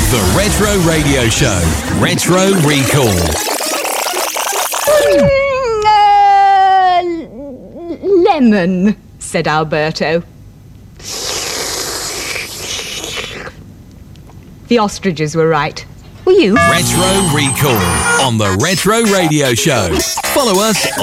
The Retro Radio Show. Retro Recall. Lemon, said Alberto. The ostriches were right. Were you? Retro Recall on the Retro Radio Show. Follow us